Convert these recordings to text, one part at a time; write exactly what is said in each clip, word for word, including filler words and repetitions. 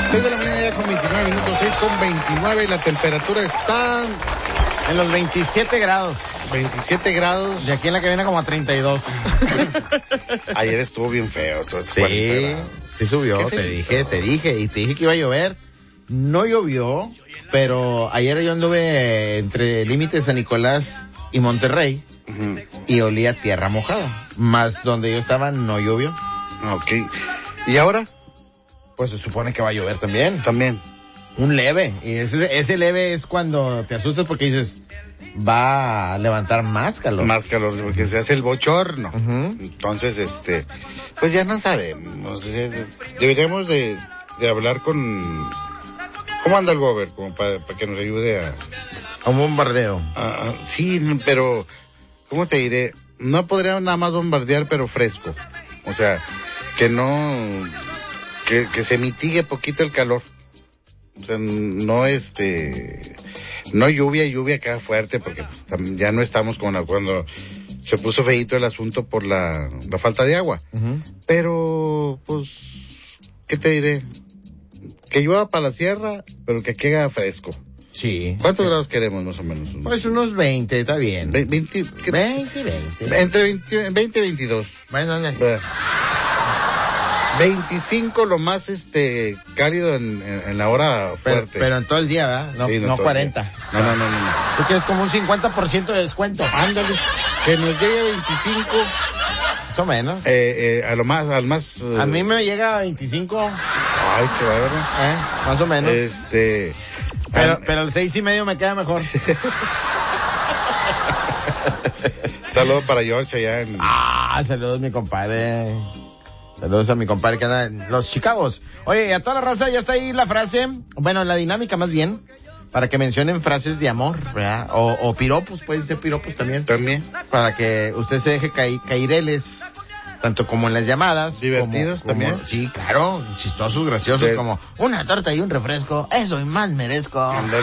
seis de la mañana ya con veintinueve minutos, seis con veintinueve, la temperatura está en los veintisiete grados. veintisiete grados. Y aquí en la cabina como a treinta y dos. Ayer estuvo bien feo. Eso, sí, sí subió, te dije, te dije, y te dije que iba a llover. No llovió, pero ayer yo anduve entre límites San Nicolás y Monterrey, uh-huh, y olía tierra mojada. Más donde yo estaba no llovió. Ok. ¿Y ahora? Pues se supone que va a llover también. También. Un leve. Y ese, ese leve es cuando te asustas porque dices, va a levantar más calor. Más calor, porque se hace el bochorno. Uh-huh. Entonces, este, pues ya no sabemos. Deberíamos de, de hablar con... ¿Cómo anda el gober? Como para pa que nos ayude a... A un bombardeo. A, a, sí, pero, ¿cómo te diré? No podríamos nada más bombardear, pero fresco. O sea, que no... Que, que se mitigue poquito el calor. O sea, no este... No lluvia, lluvia acá fuerte, porque pues, ya no estamos como la, cuando se puso feíto el asunto por la, la falta de agua. Uh-huh. Pero, pues, ¿qué te diré? Que llueva para la sierra, pero que quede fresco. Sí. ¿Cuántos sí. grados queremos más o menos? Pues unos veinte, está bien. veinte, ¿qué? veinte, veinte. Entre veinte, veinte y veintidós. Bueno, no. veinticinco lo más este cálido en, en, en la hora fuerte. Pero, pero en todo el día, ¿verdad? No, sí, no, no cuarenta. No, no, no, no, no. Tú quieres como un cincuenta por ciento de descuento. Ándale. Que nos llegue a veinticinco. Más o menos. Eh, eh, a lo más, al más... Uh... A mí me llega a veinticinco. Ay, qué bárbaro. Eh, más o menos. Este... Pero, an... pero el seis y medio me queda mejor. Saludos para George allá en... Ah, saludos mi compadre. Saludos a mi compadre que anda en los Chicagos. Oye, y a toda la raza ya está ahí la frase, bueno, la dinámica más bien, para que mencionen frases de amor, ¿verdad? O, o piropos, pueden ser piropos también. También. Para que usted se deje caer, caireles, tanto como en las llamadas. Divertidos como, también. Como, sí, claro, chistosos, graciosos, de... como una torta y un refresco, eso y más merezco. Ándale.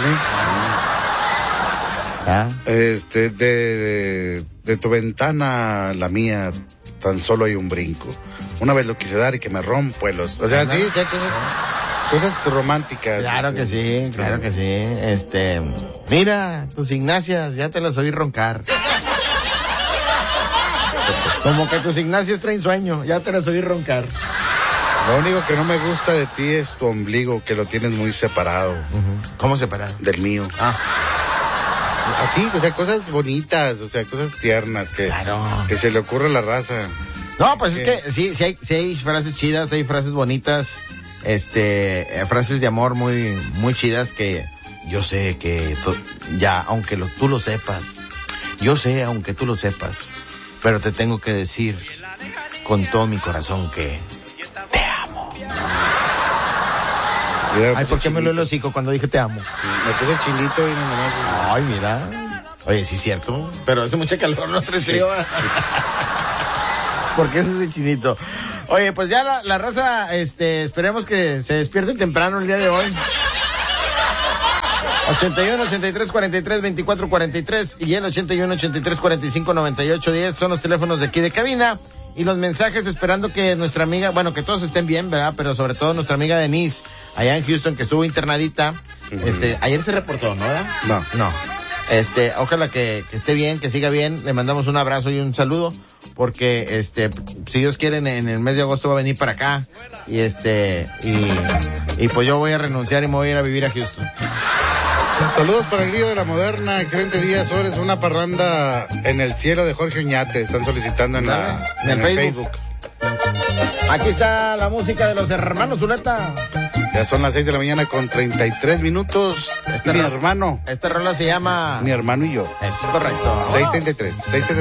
¿Ah? Este, de, de, de tu ventana, la mía, tan solo hay un brinco. Una vez lo quise dar y que me rompo los... O sea, ¿no? Sí, o sea, cosas, cosas románticas. Claro que sí, claro que sí. Este, mira, tus Ignacias, ya te las oí roncar. Como que tus Ignacias traen sueño, ya te las oí roncar. Lo único que no me gusta de ti es tu ombligo, que lo tienes muy separado. Uh-huh. ¿Cómo separado? Del mío. Ah. Así, o sea, cosas bonitas, o sea, cosas tiernas que, claro, que se le ocurre a la raza. No, pues ¿Qué? es que sí, sí hay, sí hay frases chidas, hay frases bonitas, este, eh, frases de amor muy, muy chidas que yo sé que to, ya, aunque lo, tú lo sepas, yo sé, aunque tú lo sepas, pero te tengo que decir con todo mi corazón que te amo. Mira, ay, ¿por qué me lo el hocico cuando dije te amo? Me puse chinito y no nomás. Ay, mira. Oye, sí es cierto, pero hace mucha calor, no trae frío. Sí. ¿Por qué es ese chinito? Oye, pues ya la, la raza, este, esperemos que se despierten temprano el día de hoy. ochenta y uno, ochenta y tres, cuarenta y tres, veinticuatro, cuarenta y tres y el ochenta y uno, ochenta y tres, cuarenta y cinco, noventa y ocho, diez son los teléfonos de aquí de cabina. Y los mensajes, esperando que nuestra amiga, bueno, que todos estén bien, ¿verdad? Pero sobre todo nuestra amiga Denise, allá en Houston, que estuvo internadita. Uh-huh. Este, ayer se reportó, ¿no? ¿verdad? No. No. Este, ojalá que, que esté bien, que siga bien. Le mandamos un abrazo y un saludo, porque, este, si Dios quiere, en, en el mes de agosto va a venir para acá. Y este, y, y pues yo voy a renunciar y me voy a ir a vivir a Houston. Saludos para el Río de la Moderna, excelente día, Sores, una parranda en el cielo de Jorge Oñate, están solicitando en, la, en, en el, el Facebook. Facebook. Aquí está la música de los hermanos Zuleta. Ya son las seis de la mañana con treinta y tres minutos. Este mi ro- hermano. Esta rola se llama... Mi hermano y yo. Es correcto. seis treinta y tres.